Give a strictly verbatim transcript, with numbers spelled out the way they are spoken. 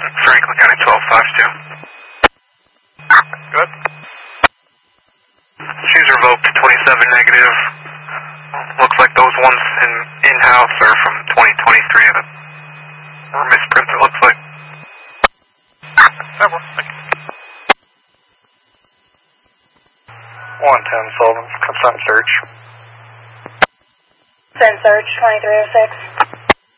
Franklin County twelve five two. Good. She's revoked to twenty-seven negative. Looks like those ones in in-house are from twenty twenty-three that were misprints, it looks like. That works. Thank you. one ten Sullivan, consent search. Consent search, twenty-three oh six.